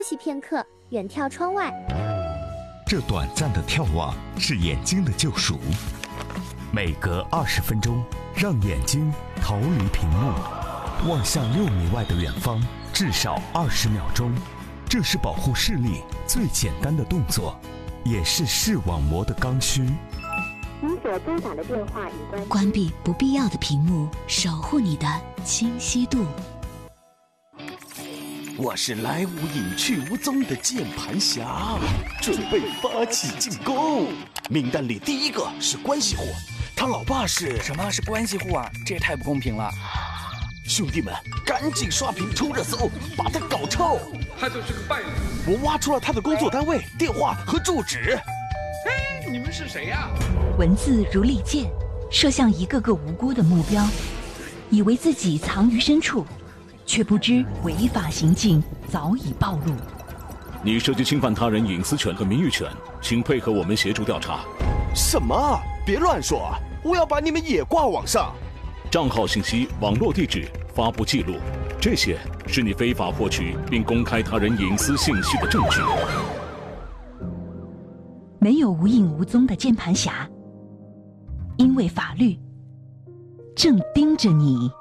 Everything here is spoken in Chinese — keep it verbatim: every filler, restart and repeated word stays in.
息片刻，远眺窗外。 这短暂的眺望是眼睛的救赎。每隔二十分钟，让眼睛逃离屏幕，望向六米外的远方，至少二十秒钟。这是保护视力最简单的动作，也是视网膜的刚需。 您所拨打的电话已关。 关闭不必要的屏幕，守护你的清晰度。 我是来无影去无踪的键盘侠，准备发起进攻。名单里第一个是关系户，他老爸是什么是关系户啊？这也太不公平了！ 兄弟们，赶紧刷屏冲热搜，把他搞臭！ 他就是个败类。 我挖出了他的工作单位、电话和住址。 哎，你们是谁呀？ 文字如利剑，射向一个个无辜的目标，以为自己藏于深处。却不知违法行径早已暴露。 你涉及侵犯他人隐私权和名誉权，请配合我们协助调查。 什么？别乱说！我要把你们也挂网上。 账号信息、网络地址、发布记录，这些是你非法获取并公开他人隐私信息的证据。 没有无影无踪的键盘侠，因为法律正盯着你。